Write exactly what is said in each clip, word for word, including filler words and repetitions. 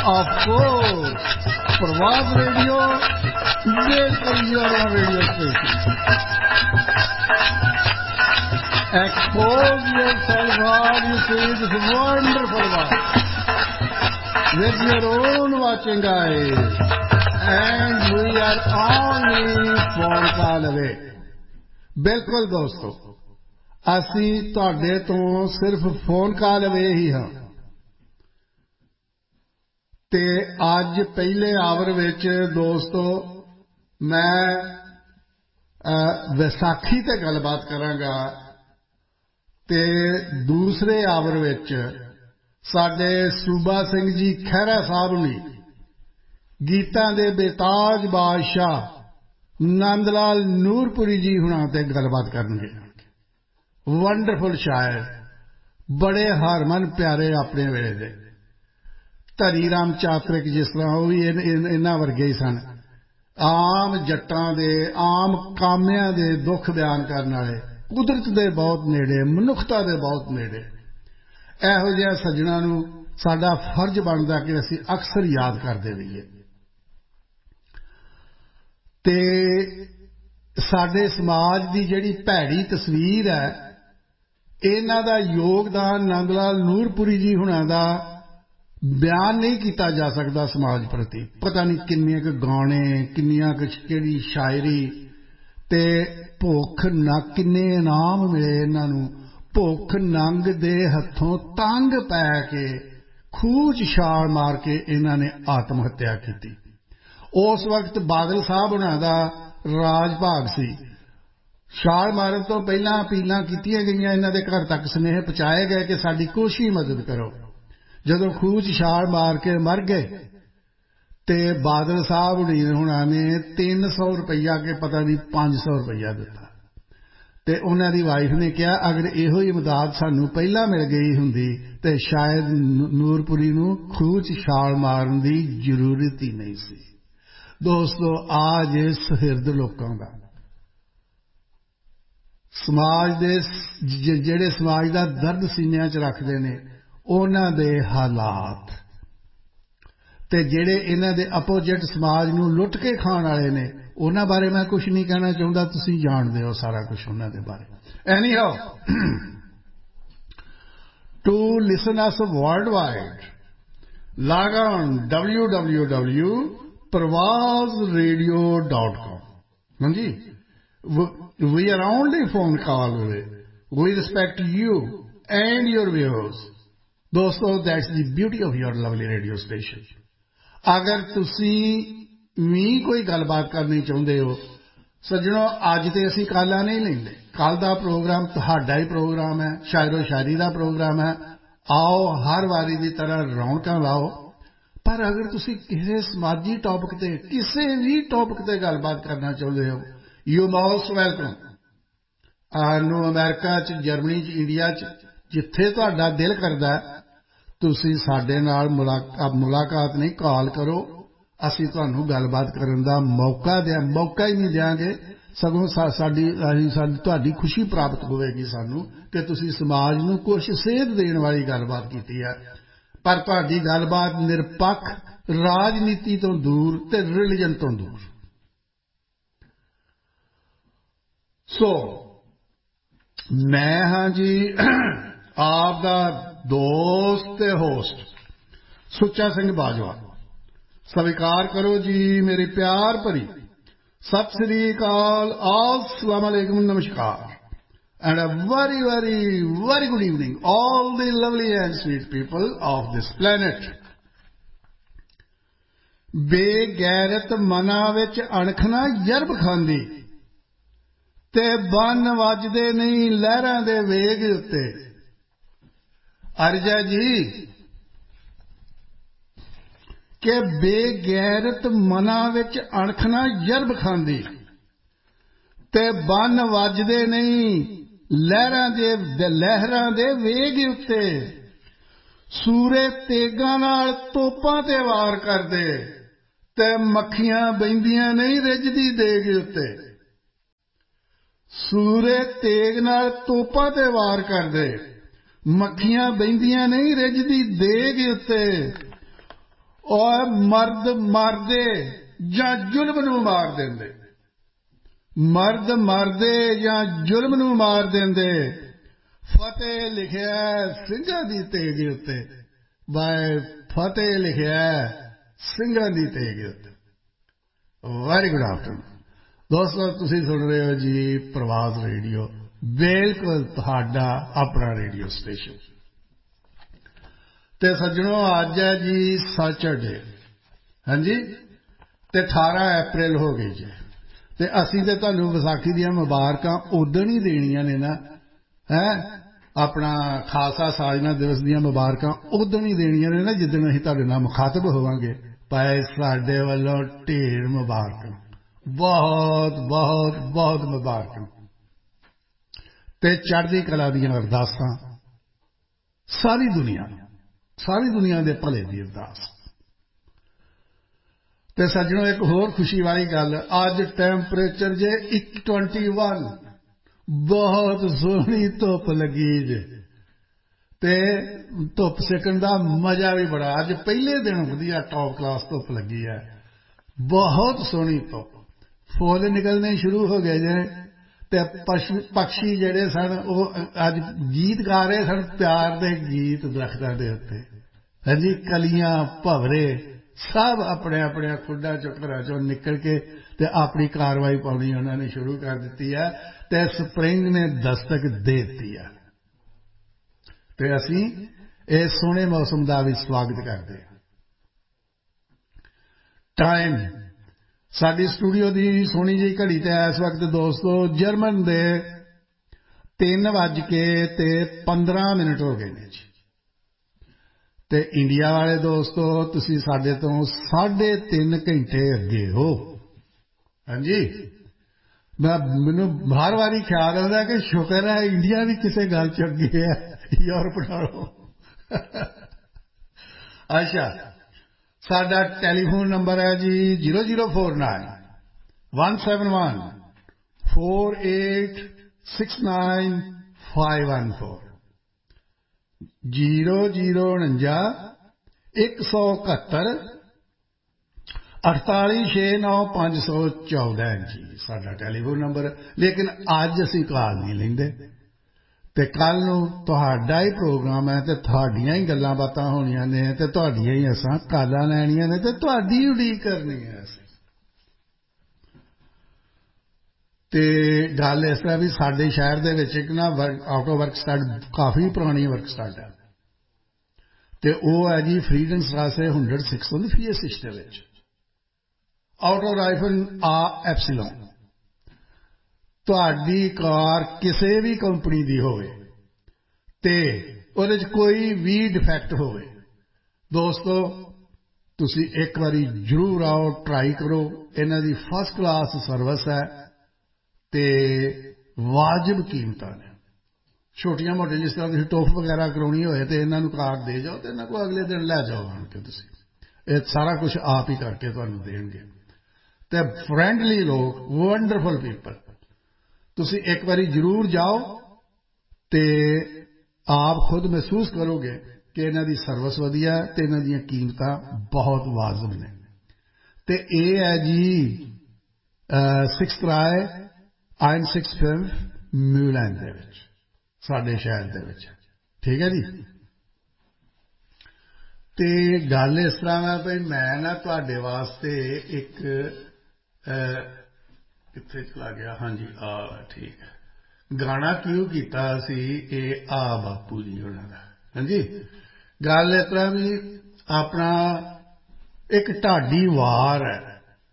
Of course, Pravas Radio, बिल्कुल your radio station. Expose yourself, God, you see this wonderful world with your own watching eyes, and we are only phone call away. बिल्कुल दोस्तों, ਅਸੀਂ ਤੁਹਾਡੇ ਤੋਂ ਸਿਰਫ phone call ਅਵੇ ਹੀ ਹਾਂ ਤੇ ਅੱਜ ਪਹਿਲੇ ਆਵਰ ਵਿੱਚ ਦੋਸਤੋ ਮੈਂ ਵਿਸਾਖੀ ਤੇ ਗੱਲਬਾਤ ਕਰਾਂਗਾ ਤੇ ਦੂਸਰੇ ਆਵਰ ਵਿੱਚ ਸਾਡੇ ਸੂਬਾ ਸਿੰਘ ਜੀ ਖਹਿਰਾ ਸਾਹਿਬ ਨੇ ਗੀਤਾਂ ਦੇ ਬੇਤਾਜ ਬਾਦਸ਼ਾਹ ਨੰਦ ਲਾਲ ਨੂਰਪੁਰੀ ਜੀ ਹੁਣਾਂ ਤੇ ਗੱਲਬਾਤ ਕਰਨਗੇ ਵੰਡਰਫੁਲ ਸ਼ਾਇਰ ਬੜੇ ਹਰਮਨ ਪਿਆਰੇ ਆਪਣੇ ਵੇਲੇ ਦੇ ਧਨੀ ਰਾਮ ਚਾਤਰਿਕ ਜਿਸ ਤਰ੍ਹਾਂ ਉਹ ਵੀ ਇਹਨਾਂ ਵਰਗੇ ਹੀ ਸਨ ਆਮ ਜੱਟਾਂ ਦੇ ਆਮ ਕਾਮਿਆਂ ਦੇ ਦੁੱਖ ਬਿਆਨ ਕਰਨ ਵਾਲੇ ਕੁਦਰਤ ਦੇ ਬਹੁਤ ਨੇੜੇ ਮਨੁੱਖਤਾ ਦੇ ਬਹੁਤ ਨੇੜੇ ਇਹੋ ਜਿਹੇ ਸੱਜਣਾਂ ਨੂੰ ਸਾਡਾ ਫਰਜ਼ ਬਣਦਾ ਕਿ ਅਸੀਂ ਅਕਸਰ ਯਾਦ ਕਰਦੇ ਰਹੀਏ ਤੇ ਸਾਡੇ ਸਮਾਜ ਦੀ ਜਿਹੜੀ ਭੈੜੀ ਤਸਵੀਰ ਹੈ ਇਹਨਾਂ ਦਾ ਯੋਗਦਾਨ ਨੰਦ ਲਾਲ ਨੂਰਪੁਰੀ ਜੀ ਹੁਣਾਂ ਦਾ ਬਿਆਨ ਨਹੀਂ ਕੀਤਾ ਜਾ ਸਕਦਾ ਸਮਾਜ ਪ੍ਰਤੀ ਪਤਾ ਨਹੀਂ ਕਿੰਨੇ ਕੁ ਗਾਣੇ ਕਿੰਨੀਆਂ ਕੁ ਕਿਹੜੀ ਸ਼ਾਇਰੀ ਤੇ ਭੁੱਖ ਨਾ ਕਿੰਨੇ ਇਨਾਮ ਮਿਲੇ ਇਹਨਾਂ ਨੂੰ ਭੁੱਖ ਨੰਗ ਦੇ ਹੱਥੋਂ ਤੰਗ ਪੈ ਕੇ ਖੂਹ 'ਚ ਛਾਲ ਮਾਰ ਕੇ ਇਹਨਾਂ ਨੇ ਆਤਮ ਹੱਤਿਆ ਕੀਤੀ ਉਸ ਵਕਤ ਬਾਦਲ ਸਾਹਿਬ ਹੁਣਾਂ ਦਾ ਰਾਜ ਭਾਗ ਸੀ ਛਾਲ ਮਾਰਨ ਤੋਂ ਪਹਿਲਾਂ ਅਪੀਲਾਂ ਕੀਤੀਆਂ ਗਈਆਂ ਇਹਨਾਂ ਦੇ ਘਰ ਤੱਕ ਸੁਨੇਹੇ ਪਹੁੰਚਾਏ ਗਏ ਕਿ ਸਾਡੀ ਕੁਛ ਮਦਦ ਕਰੋ ਜਦੋਂ ਖੂਹ 'ਚ ਛਾਲ ਮਾਰ ਕੇ ਮਰ ਗਏ ਤੇ ਬਾਦਲ ਸਾਹਿਬ ਹੁਣਾਂ ਨੇ ਤਿੰਨ ਸੌ ਰੁਪਈਆ ਕੇ ਪਤਾ ਨਹੀਂ ਪੰਜ ਸੌ ਰੁਪਈਆ ਦਿੱਤਾ ਤੇ ਉਹਨਾਂ ਦੀ ਵਾਈਫ ਨੇ ਕਿਹਾ ਅਗਰ ਇਹੋ ਹੀ ਇਮਦਾਦ ਸਾਨੂੰ ਪਹਿਲਾਂ ਮਿਲ ਗਈ ਹੁੰਦੀ ਤੇ ਸ਼ਾਇਦ ਨੂਰਪੁਰੀ ਨੂੰ ਖੂਹ 'ਚ ਛਾਲ ਮਾਰਨ ਦੀ ਜ਼ਰੂਰਤ ਹੀ ਨਹੀਂ ਸੀ ਦੋਸਤੋ ਆ ਜੇ ਸੁਹਿਰਦ ਲੋਕਾਂ ਦਾ ਸਮਾਜ ਦੇ ਜਿਹੜੇ ਸਮਾਜ ਦਾ ਦਰਦ ਸੀਨਿਆਂ 'ਚ ਰੱਖਦੇ ਨੇ ਉਹਨਾਂ ਦੇ ਹਾਲਾਤ ਤੇ ਜਿਹੜੇ ਇਹਨਾਂ ਦੇ ਆਪੋਜੀਟ ਸਮਾਜ ਨੂੰ ਲੁੱਟ ਕੇ ਖਾਣ ਵਾਲੇ ਨੇ ਉਹਨਾਂ ਬਾਰੇ ਮੈਂ ਕੁਝ ਨਹੀਂ ਕਹਿਣਾ ਚਾਹੁੰਦਾ ਤੁਸੀਂ ਜਾਣਦੇ ਹੋ ਸਾਰਾ ਕੁਝ ਉਹਨਾਂ ਦੇ ਬਾਰੇ ਐਨੀਹਾਉ to listen us world wide log on w w w dot pravas radio dot com ਹਾਂਜੀ we are only phone call away we respect you and your viewers ਦੋਸਤੋ that's the beauty of your lovely radio station ਅਗਰ ਤੁਸੀਂ ਵੀ ਕੋਈ ਗੱਲਬਾਤ ਕਰਨੀ ਚਾਹੁੰਦੇ ਹੋ ਸੱਜਣੋ ਅੱਜ ਤੇ ਅਸੀਂ ਕਾਲਾਂ ਨਹੀਂ ਲੈਂਦੇ ਕੱਲ ਦਾ ਪ੍ਰੋਗਰਾਮ ਤੁਹਾਡਾ ਹੀ ਪ੍ਰੋਗਰਾਮ ਹੈ ਸ਼ਾਇਰੋ ਸ਼ਾਇਰੀ ਦਾ ਪ੍ਰੋਗਰਾਮ ਹੈ ਆਓ ਹਰ ਵਾਰੀ ਦੀ ਤਰ੍ਹਾਂ ਰੌਣਕਾਂ ਲਾਓ ਪਰ ਅਗਰ ਤੁਸੀਂ ਕਿਸੇ ਸਮਾਜੀ ਟੌਪਿਕ ਤੇ ਕਿਸੇ ਵੀ ਟੌਪਿਕ ਤੇ ਗੱਲਬਾਤ ਕਰਨਾ ਚਾਹੁੰਦੇ ਹੋ ਯੂ ਮੋਸਟ ਵੈਲਕਮ ਨੂੰ ਅਮਰੀਕਾ 'ਚ ਜਰਮਨੀ 'ਚ ਇੰਡੀਆ 'ਚ ਜਿੱਥੇ ਤੁਹਾਡਾ ਦਿਲ ਕਰਦਾ ਤੁਸੀਂ ਸਾਡੇ ਨਾਲ ਮੁਲਾਕਾਤ ਨਹੀਂ ਕਾਲ ਕਰੋ ਅਸੀਂ ਤੁਹਾਨੂੰ ਗੱਲਬਾਤ ਕਰਨ ਦਾ ਮੌਕਾ ਦਿਆਂ ਮੌਕਾ ਹੀ ਨਹੀਂ ਦਿਆਂਗੇ ਸਗੋਂ ਸਾਡੀ ਸਾਡੀ ਤੁਹਾਡੀ ਖੁਸ਼ੀ ਪ੍ਰਾਪਤ ਹੋਵੇਗੀ ਸਾਨੂੰ ਕਿ ਤੁਸੀਂ ਸਮਾਜ ਨੂੰ ਕੁਝ ਸੇਧ ਦੇਣ ਵਾਲੀ ਗੱਲਬਾਤ ਕੀਤੀ ਹੈ ਪਰ ਤੁਹਾਡੀ ਗੱਲਬਾਤ ਨਿਰਪੱਖ ਰਾਜਨੀਤੀ ਤੋਂ ਦੂਰ ਤੇ ਰਿਲੀਜਨ ਤੋਂ ਦੂਰ ਸੋ ਮੈਂ ਹਾਂ ਜੀ ਆਪ ਦਾ ਦੋਸਤ ਤੇ ਹੋਸਟ ਸੁੱਚਾ ਸਿੰਘ ਬਾਜਵਾ ਸਵੀਕਾਰ ਕਰੋ ਜੀ ਮੇਰੀ ਪਿਆਰ ਭਰੀ ਸਤਿ ਸ੍ਰੀ ਅਕਾਲ अस्सलाम अलैकुम नमस्कार and a very very very good evening all the lovely and sweet people of this planet ਬੇਗੈਰਤ ਮਨਾਂ ਵਿੱਚ ਅਣਖ ਨਾ ਯਰਬ ਖਾਂਦੀ ਤੇ ਬੰਨ ਵੱਜਦੇ ਨਹੀਂ ਲਹਿਰਾਂ ਦੇ ਵੇਗ ਉੱਤੇ ਅਰਜਾ ਜੀ ਕਿ ਬੇਗੈਰਤ ਮਨਾਂ ਵਿੱਚ ਅਣਖ ਨਾ ਯਰਬ ਖਾਂਦੀ ਤੇ ਬੰਨ ਵੱਜਦੇ ਨਹੀਂ ਲਹਿਰਾਂ ਦੇ ਲਹਿਰਾਂ ਦੇ ਵੇਗ ਉੱਤੇ ਸੂਰੇ ਤੇਗਾਂ ਨਾਲ ਤੋਪਾਂ ਤੇ ਵਾਰ ਕਰਦੇ ਤੇ ਮੱਖੀਆਂ ਬਹਿੰਦੀਆਂ ਨਹੀਂ ਰਿੱਝਦੀ ਦੇਗ ਉੱਤੇ ਸੂਰੇ ਤੇਗ ਨਾਲ ਤੋਪਾਂ ਤੇ ਵਾਰ ਕਰਦੇ ਮੱਖੀਆਂ ਬਹਿੰਦੀਆਂ ਨਹੀਂ ਰਿੱਝਦੀ ਦੇਗ ਉੱਤੇ और मर्द मारदे जां जुल्म नूं मार देंदे, मर्द मारदे जां जुल्म नूं मार देंदे, फतेह लिखिया ਸਿੰਘਾਂ ਦੀ ਤੇਗ ਉੱਤੇ, ਬਾਏ ਫਤਿਹ ਲਿਖਿਆ ਸਿੰਘਾਂ ਦੀ ਤੇਗ ਉੱਤੇ। ਵੈਰੀ ਗੁੱਡ ਆਫਟਰਨੂਨ ਦੋਸਤੋ, ਤੁਸੀਂ ਸੁਣ ਰਹੇ ਹੋ ਜੀ ਪ੍ਰਵਾਸ ਰੇਡੀਓ, ਬਿਲਕੁਲ ਤੁਹਾਡਾ ਆਪਣਾ ਰੇਡੀਓ ਸਟੇਸ਼ਨ। ਤੇ ਸੱਜਣੋ, ਅੱਜ ਹੈ ਜੀ ਸੈਚਰਡੇ, ਹਾਂਜੀ, ਤੇ ਅਠਾਰਾਂ ਅਪ੍ਰੈਲ ਹੋ ਗਈ ਜੀ। ਤੇ ਅਸੀਂ ਤੇ ਤੁਹਾਨੂੰ ਵਿਸਾਖੀ ਦੀਆਂ ਮੁਬਾਰਕਾਂ ਉਦਣ ਹੀ ਦੇਣੀਆਂ ਨੇ ਨਾ, ਹੈ ਆਪਣਾ ਖਾਲਸਾ ਸਾਜਨਾ ਦਿਵਸ ਦੀਆਂ ਮੁਬਾਰਕਾਂ ਉਦਣ ਹੀ ਦੇਣੀਆਂ ਨੇ ਨਾ ਜਿੱਦਣ ਅਸੀਂ ਤੁਹਾਡੇ ਨਾਲ ਮੁਖਾਤਬ ਹੋਵਾਂਗੇ। ਭਾਈ ਸਾਡੇ ਵੱਲੋਂ ਢੇਰ ਮੁਬਾਰਕਾਂ, ਬਹੁਤ ਬਹੁਤ ਬਹੁਤ ਮੁਬਾਰਕਾਂ ਤੇ ਚੜ੍ਹਦੀ ਕਲਾ ਦੀਆਂ ਅਰਦਾਸਾਂ ਸਾਰੀ ਦੁਨੀਆ ਨੂੰ, ਸਾਰੀ ਦੁਨੀਆ ਦੇ ਭਲੇ ਦੀ ਅਰਦਾਸ। ਤੇ ਸੱਜਣੋ, ਇੱਕ ਹੋਰ ਖੁਸ਼ੀ ਵਾਲੀ ਗੱਲ, ਅੱਜ ਟੈਂਪਰੇਚਰ ਜੇ ਇੱਕ ਟਵੰਟੀ ਵਨ, ਬਹੁਤ ਸੋਹਣੀ ਧੁੱਪ ਲੱਗੀ ਜੇ ਤੇ ਧੁੱਪ ਸੇਕਣ ਦਾ ਮਜ਼ਾ ਵੀ ਬੜਾ। ਅੱਜ ਪਹਿਲੇ ਦਿਨ ਵਧੀਆ ਟੌਪ ਕਲਾਸ ਧੁੱਪ ਲੱਗੀ ਹੈ, ਬਹੁਤ ਸੋਹਣੀ ਧੁੱਪ, ਫੁੱਲ ਨਿਕਲਣੇ ਸ਼ੁਰੂ ਹੋ ਗਏ ਜੇ ਤੇ ਪਕਸ਼ੀ ਜਿਹੜੇ ਸਨ ਉਹ ਅੱਜ ਗੀਤ ਗਾ ਰਹੇ ਸਨ, ਪਿਆਰ ਦੇ ਗੀਤ ਦਰਖਤਾਂ ਦੇ ਉੱਤੇ, ਹਾਂਜੀ, ਕਲੀਆਂ ਭਵਰੇ ਸਭ ਆਪਣੇ ਆਪਣੇ ਖੁੱਡਾਂ ਚੋਂ ਘਰਾਂ ਚੋਂ ਨਿਕਲ ਕੇ ਤੇ ਆਪਣੀ ਕਾਰਵਾਈ ਪਾਉਣੀ ਉਹਨਾਂ ਨੇ ਸ਼ੁਰੂ ਕਰ ਦਿੱਤੀ ਹੈ ਤੇ ਸਪਰਿੰਗ ਨੇ ਦਸਤਕ ਦੇ ਦਿੱਤੀ ਹੈ। ਤੇ ਅਸੀਂ ਇਸ ਸੋਹਣੇ ਮੌਸਮ ਦਾ ਵੀ ਸਵਾਗਤ ਕਰਦੇ ਹਾਂ। ਟਾਈਮ ਸਾਡੀ ਸਟੂਡੀਓ ਦੀ ਸੋਹਣੀ ਜਿਹੀ ਘੜੀ ਤੇ ਇਸ ਵਕਤ ਦੋਸਤੋ ਜਰਮਨ ਦੇ ਤਿੰਨ ਵੱਜ ਕੇ ਤੇ ਪੰਦਰਾਂ ਮਿੰਟ ਹੋ ਗਏ ਨੇ ਜੀ। ਤੇ ਇੰਡੀਆ ਵਾਲੇ ਦੋਸਤੋ ਤੁਸੀਂ ਸਾਡੇ ਤੋਂ ਸਾਢੇ ਤਿੰਨ ਘੰਟੇ ਅੱਗੇ ਹੋ, ਹਾਂਜੀ। ਮੈਂ ਮੈਨੂੰ ਹਰ ਵਾਰੀ ਖਿਆਲ ਆਉਂਦਾ ਕਿ ਸ਼ੁਕਰ ਹੈ ਇੰਡੀਆ ਵੀ ਕਿਸੇ ਗੱਲ ਚ ਅੱਗੇ ਹੈ ਯੂਰਪ ਨਾਲੋਂ। ਅੱਛਾ, ਸਾਡਾ ਟੈਲੀਫੋਨ ਨੰਬਰ ਹੈ ਜੀ zero zero four nine one seven one four eight six nine five one four, zero zero ਉਣੰਜਾ ਇੱਕ ਸੌ ਇਕਹੱਤਰ ਅਠਤਾਲੀ ਛੇ ਨੌ ਪੰਜ ਸੌ ਚੌਦਾਂ ਜੀ ਸਾਡਾ ਟੈਲੀਫੋਨ ਨੰਬਰ। ਲੇਕਿਨ ਅੱਜ ਅਸੀਂ ਕਾਲ ਨਹੀਂ ਲੈਂਦੇ ਤੇ ਕੱਲ ਨੂੰ ਤੁਹਾਡਾ ਹੀ ਪ੍ਰੋਗਰਾਮ ਹੈ ਤੇ ਤੁਹਾਡੀਆਂ ਹੀ ਗੱਲਾਂ ਬਾਤਾਂ ਹੋਣੀਆਂ ਨੇ ਤੇ ਤੁਹਾਡੀਆਂ ਹੀ ਅਸਾਂ ਕਾਲਾਂ ਲੈਣੀਆਂ ਨੇ ਤੇ ਤੁਹਾਡੀ ਉਡੀਕ ਕਰਨੀ ਹੈ ਅਸੀਂ। ਤੇ ਗੱਲ ਇਸ ਤਰ੍ਹਾਂ ਵੀ ਸਾਡੇ ਸ਼ਹਿਰ ਦੇ ਵਿੱਚ ਇੱਕ ਨਾ ਆਟੋ ਵਰਕ ਸਟੱਡ, ਕਾਫੀ ਪੁਰਾਣੀ ਵਰਕ ਸਟੱਡ ਹੈ ਤੇ ਉਹ ਹੈ ਜੀ ਫਰੀਡਨ ਸਟਰਾਸੇ ਹੰਡਰਡ ਸਿਕਸ ਦੀ ਫੀਐਸਿਸ਼ ਦੇ ਵਿੱਚ, ਆਟੋ ਰਾਈਫਲ ਆ ਐਪਸੀਲੋਨ। ਤੁਹਾਡੀ ਕਾਰ ਕਿਸੇ ਵੀ ਕੰਪਨੀ ਦੀ ਹੋਵੇ ਤੇ ਉਹਦੇ 'ਚ ਕੋਈ ਵੀ ਡਿਫੈਕਟ ਹੋਵੇ, ਦੋਸਤੋ ਤੁਸੀਂ ਇੱਕ ਵਾਰੀ ਜ਼ਰੂਰ ਆਓ, ਟਰਾਈ ਕਰੋ। ਇਹਨਾਂ ਦੀ ਫਸਟ ਕਲਾਸ ਸਰਵਿਸ ਹੈ ਤੇ ਵਾਜਬ ਕੀਮਤਾਂ ਨੇ। ਛੋਟੀਆਂ ਮੋਟੀਆਂ ਜਿਸ ਤਰ੍ਹਾਂ ਤੁਸੀਂ ਟੋਫ ਵਗੈਰਾ ਕਰਾਉਣੀ ਹੋਏ ਤੇ ਇਹਨਾਂ ਨੂੰ ਕਾਰ ਦੇ ਜਾਓ ਤੇ ਇਹਨਾਂ ਕੋਲ ਅਗਲੇ ਦਿਨ ਲੈ ਜਾਓ ਆਣ ਕੇ, ਤੁਸੀਂ ਇਹ ਸਾਰਾ ਕੁਝ ਆਪ ਹੀ ਕਰਕੇ ਤੁਹਾਨੂੰ ਦੇਣਗੇ ਤੇ ਫਰੈਂਡਲੀ ਲੋਕ, ਵੰਡਰਫੁਲ ਪੀਪਲ। ਤੁਸੀਂ ਇੱਕ ਵਾਰੀ ਜ਼ਰੂਰ ਜਾਓ ਤੇ ਆਪ ਖੁਦ ਮਹਿਸੂਸ ਕਰੋਗੇ ਕਿ ਇਹਨਾਂ ਦੀ ਸਰਵਿਸ ਵਧੀਆ ਹੈ ਤੇ ਇਹਨਾਂ ਦੀਆਂ ਕੀਮਤਾਂ ਬਹੁਤ ਵਾਜਬ ਨੇ। ਤੇ ਇਹ ਹੈ ਜੀ ਸਿਕਸ ਰਾਏ ਆਇਨ ਸਿਕਸ ਫਿਫ ਮਿਊਲੈਂਡ ਦੇ ਵਿੱਚ, ਸਾਡੇ ਸ਼ਹਿਰ ਦੇ ਵਿੱਚ, ਠੀਕ ਹੈ ਜੀ। ਤੇ ਗੱਲ ਇਸ ਤਰ੍ਹਾਂ ਹੈ ਭਈ ਮੈਂ ਨਾ ਤੁਹਾਡੇ ਵਾਸਤੇ ਇੱਕ ਕਿੱਥੇ ਚਲਾ ਗਿਆ, ਹਾਂਜੀ ਆ ਠੀਕ ਹੈ, ਗਾਣਾ ਕਿਉਂ ਕੀਤਾ ਸੀ ਇਹ ਆ ਬਾਪੂ ਜੀ ਉਹਨਾਂ ਦਾ, ਹਾਂਜੀ। ਗੱਲ ਇਸ ਤਰ੍ਹਾਂ ਵੀ ਆਪਣਾ ਇੱਕ ਢਾਡੀ ਵਾਰ ਹੈ,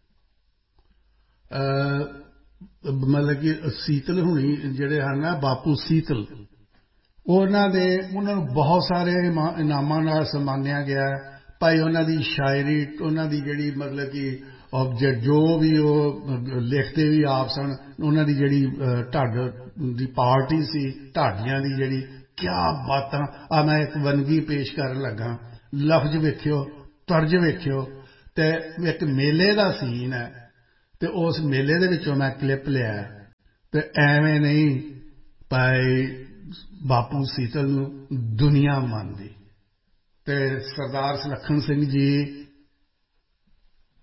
ਮਤਲਬ ਕਿ ਸੀਤਲ ਹੁਣੀ ਜਿਹੜੇ ਹਨ ਨਾ ਬਾਪੂ ਸੀਤਲ, ਉਹਨਾਂ ਦੇ ਉਹਨਾਂ ਨੂੰ ਬਹੁਤ ਸਾਰੇ ਇਨਾਮਾਂ ਨਾਲ ਸਨਮਾਨਿਆ ਗਿਆ। ਭਾਈ ਉਹਨਾਂ ਦੀ ਸ਼ਾਇਰੀ, ਉਹਨਾਂ ਦੀ ਜਿਹੜੀ ਮਤਲਬ ਕਿ ਆਬਜੈਕਟ ਜੋ ਵੀ ਉਹ ਲਿਖਦੇ ਵੀ ਆਪ ਸਨ, ਉਹਨਾਂ ਦੀ ਜਿਹੜੀ ਢੱਡ ਦੀ ਪਾਰਟੀ ਸੀ, ਢਾਡੀਆਂ ਦੀ ਜਿਹੜੀ, ਕਿਆ ਬਾਤਾਂ। ਆ ਮੈਂ ਇੱਕ ਵੰਨਗੀ ਪੇਸ਼ ਕਰਨ ਲੱਗਾ, ਲਫ਼ਜ਼ ਵੇਖਿਓ, ਤਰਜ ਵੇਖਿਓ। ਤੇ ਇੱਕ ਮੇਲੇ ਦਾ ਸੀਨ ਹੈ ਤੇ ਉਸ ਮੇਲੇ ਦੇ ਵਿੱਚੋਂ ਮੈਂ ਕਲਿੱਪ ਲਿਆ ਤੇ ਐਵੇਂ ਨਹੀਂ ਭਾਈ ਬਾਪੂ ਸੀਤਲ ਨੂੰ ਦੁਨੀਆ ਮੰਨਦੀ ਤੇ ਸਰਦਾਰ ਸੁਲੱਖਣ ਸਿੰਘ ਜੀ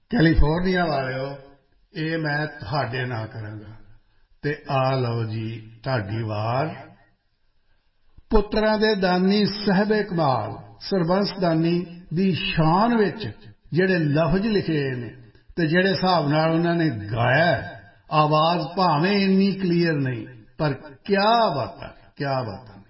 ਕੈਲੀਫੋਰਨੀਆ ਵਾਲਿਓ ਇਹ ਮੈਂ ਤੁਹਾਡੇ ਨਾਲ ਕਰਾਂਗਾ ਅਤੇ ਆ ਲਓ ਜੀ ਤੁਹਾਡੀ ਵਾਰ ਪੁੱਤਰਾਂ ਦੇ ਦਾਨੀ ਸਾਹਿਬ-ਏ-ਕਮਾਲ ਸਰਬੰਸ ਦਾਨੀ ਦੀ ਸ਼ਾਨ ਵਿੱਚ ਜਿਹੜੇ ਲਫ਼ਜ਼ ਲਿਖੇ ਨੇ ਅਤੇ ਜਿਹੜੇ ਹਿਸਾਬ ਨਾਲ ਉਨ੍ਹਾਂ ਨੇ ਗਾਇਆ ਆਵਾਜ਼ ਭਾਵੇਂ ਇੰਨੀ ਕਲੀਅਰ ਨਹੀਂ ਪਰ ਕਿਆ ਬਾਤਾਂ ਨੇ ਕਿਆ ਬਾਤਾਂ ਨੇ